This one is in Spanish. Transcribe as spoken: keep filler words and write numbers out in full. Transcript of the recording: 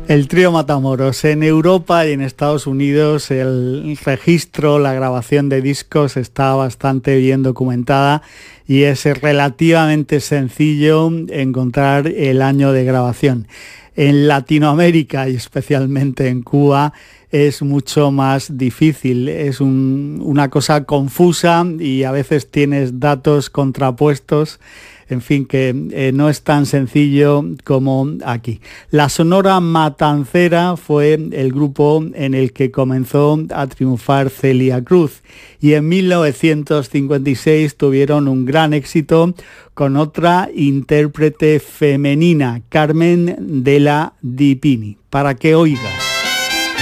El trío Matamoros. En Europa y en Estados Unidos el registro, la grabación de discos está bastante bien documentada y es relativamente sencillo encontrar el año de grabación. En Latinoamérica y especialmente en Cuba es mucho más difícil, es un, una cosa confusa y a veces tienes datos contrapuestos. En fin, que eh, no es tan sencillo como aquí. La Sonora Matancera fue el grupo en el que comenzó a triunfar Celia Cruz y en mil novecientos cincuenta y seis tuvieron un gran éxito con otra intérprete femenina, Carmen de la Di Pini. Para que oiga.